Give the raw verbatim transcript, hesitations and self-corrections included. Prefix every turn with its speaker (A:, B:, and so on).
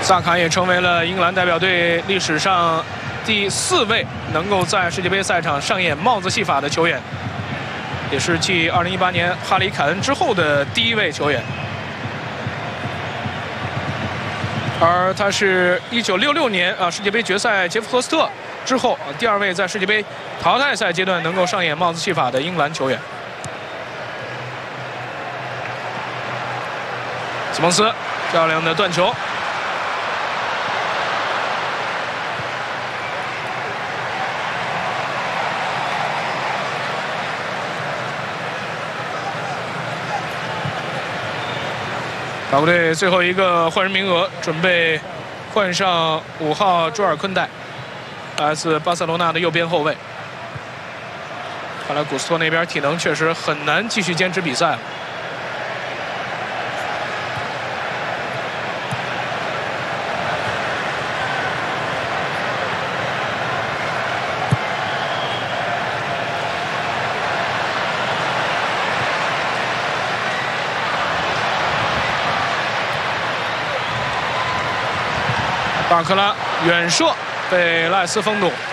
A: 萨卡也成为了英格兰代表队历史上第四位能够在世界杯赛场上演帽子戏法的球员，也是继二零一八年哈里凯恩之后的第一位球员。而他是一九六六年啊世界杯决赛杰夫赫斯特之后啊第二位在世界杯淘汰赛阶段能够上演帽子戏法的英格兰球员。西蒙斯漂亮的断球。 法国队最后一个换人名额，准备换上五号朱尔昆代，来自巴塞罗那的右边后卫。看来古斯托那边体能确实很难继续坚持比赛了。巴克拉远射被赖斯封堵。